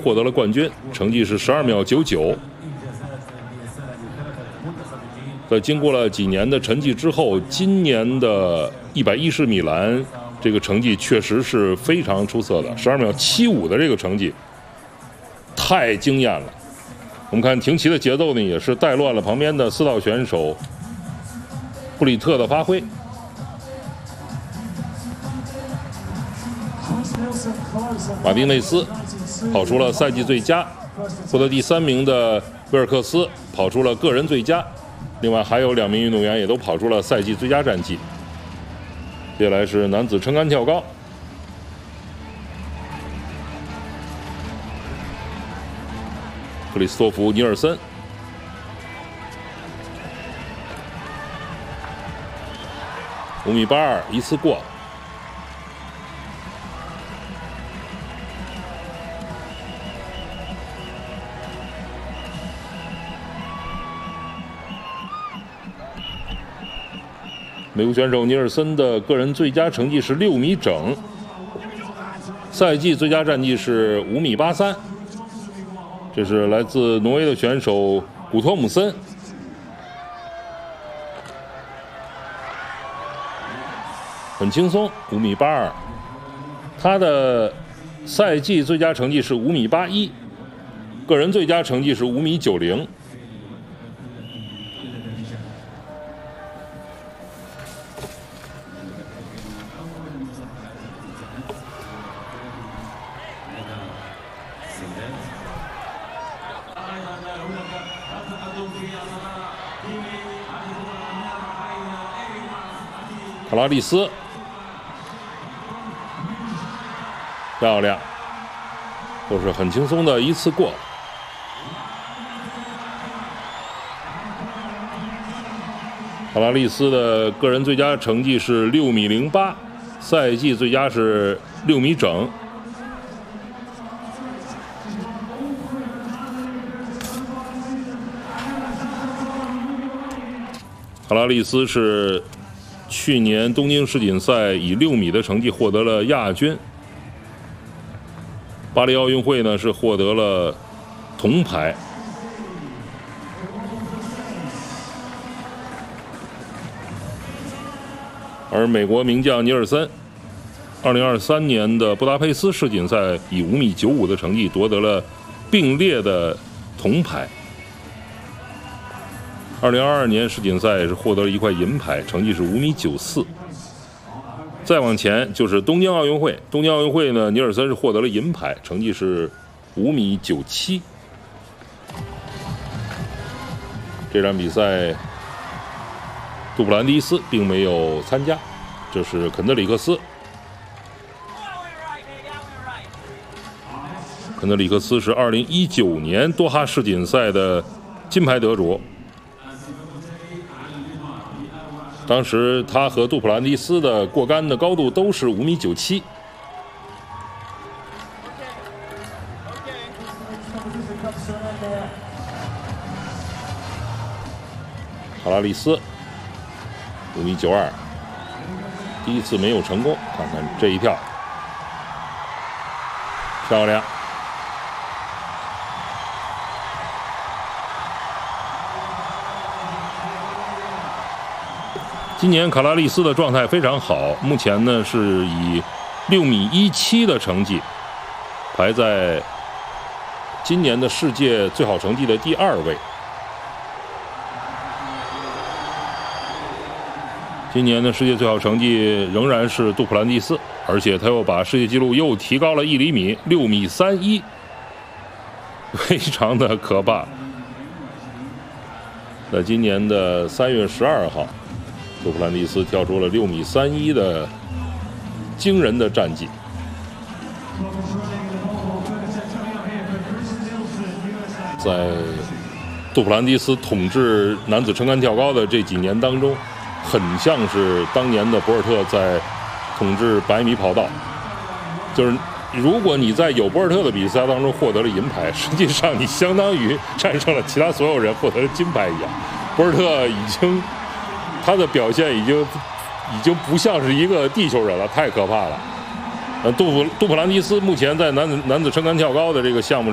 获得了冠军，成绩是12秒99。在经过了几年的沉寂之后，今年的110米栏这个成绩确实是非常出色的，12秒75的这个成绩太惊艳了。我们看停旗的节奏呢，也是带乱了旁边的4道选手布里特的发挥。马丁内斯跑出了赛季最佳，获得第3名的威尔克斯跑出了个人最佳，另外还有2名运动员也都跑出了赛季最佳战绩。接下来是男子撑杆跳高，克里斯托弗·尼尔森5米82一次过。美国选手尼尔森的个人最佳成绩是6米整，赛季最佳战绩是5米83。这是来自挪威的选手古托姆森，很轻松5米82。他的赛季最佳成绩是5米81，个人最佳成绩是5米90。卡拉利斯，漂亮，都是很轻松的一次过。卡拉利斯的个人最佳成绩是6米08，赛季最佳是6米整。卡拉利斯是去年东京世锦赛以6米的成绩获得了亚军，巴黎奥运会呢是获得了铜牌。而美国名将尼尔森，2023年的布达佩斯世锦赛以5米95的成绩夺得了并列的铜牌。2022年世锦赛是获得了1块银牌，成绩是5米94。再往前就是东京奥运会，东京奥运会呢，尼尔森是获得了银牌，成绩是5米97。这场比赛，杜普兰蒂斯并没有参加，这是肯德里克斯。肯德里克斯是2019年多哈世锦赛的金牌得主。当时他和杜普兰蒂斯的过杆的高度都是5米97。卡拉利斯5米92，第一次没有成功，看看这一跳，漂亮。今年卡拉利斯的状态非常好，目前呢是以6米17的成绩排在今年的世界最好成绩的第2位。今年的世界最好成绩仍然是杜普兰蒂斯，而且他又把世界纪录又提高了1厘米，6米31，非常的可怕。在今年的3月12号。杜普兰蒂斯跳出了6米31的惊人的战绩。在杜普兰蒂斯统治男子撑杆跳高的这几年当中，很像是当年的博尔特在统治100米跑道。就是如果你在有博尔特的比赛当中获得了银牌，实际上你相当于战胜了其他所有人获得了金牌一样。博尔特已经。他的表现已经不像是一个地球人了，太可怕了。杜普兰蒂斯目前在男子撑杆跳高的这个项目